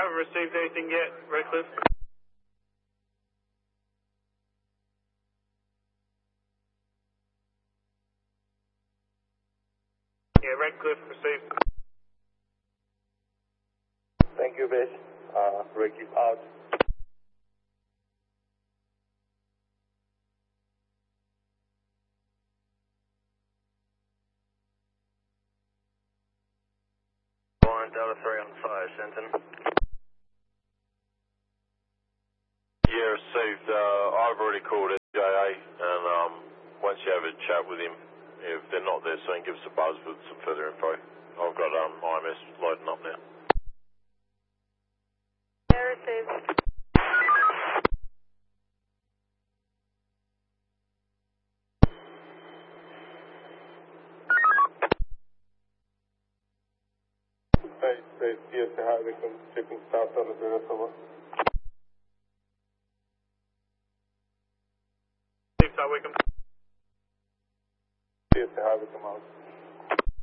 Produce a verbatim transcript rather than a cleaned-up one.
haven't received anything yet, Redcliffe. Yeah, Redcliffe received. Thank you, base. Uh, Redcliffe out. One Delta three on fire, Shenton. Yeah, received. Uh, I've already called J A, and um, once you have a chat with him, if they're not there soon, give us a buzz with some further info. I've got um, I M S loading up now. Yeah, received. Base, base, C S A High Victim, checking south on the zero somewhere. Steve South Wickham. C S A High Victim out.